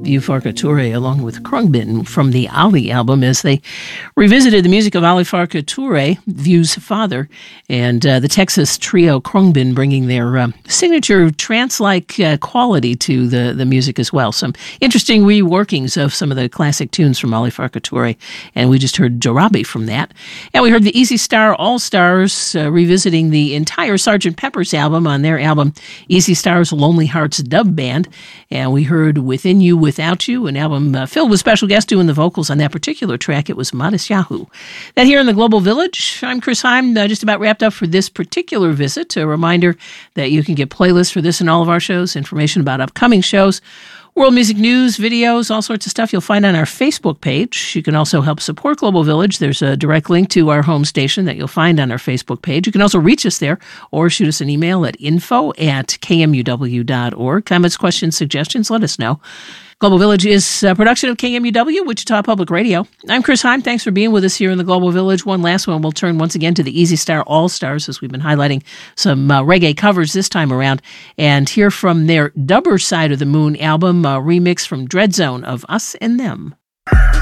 Vieux Farka Touré along with Khruangbin from the Ali album as they revisited the music of Ali Farka Touré, Vieux's father, and the Texas trio Khruangbin bringing their signature trance-like quality to the music as well. Some interesting reworkings of some of the classic tunes from Ali Farka Touré, and we just heard Jarabi from that. And we heard the Easy Star All-Stars revisiting the entire Sgt. Pepper's album on their album Easy Star's Lonely Hearts Dub Band, and we heard Within You, Without You, an album filled with special guests doing the vocals on that particular track. It was Matisyahu. That here in the Global Village, I'm Chris Heim, just about wrapped up for this particular visit. A reminder that you can get playlists for this and all of our shows, information about upcoming shows, world music news, videos, all sorts of stuff you'll find on our Facebook page. You can also help support Global Village. There's a direct link to our home station that you'll find on our Facebook page. You can also reach us there or shoot us an email at info@kmuw.org. Comments, questions, suggestions, let us know. Global Village is a production of KMUW, Wichita Public Radio. I'm Chris Heim. Thanks for being with us here in the Global Village. One last one. We'll turn once again to the Easy Star All-Stars as we've been highlighting some reggae covers this time around and hear from their Dubber Side of the Moon album, a remix from Dread Zone of Us and Them.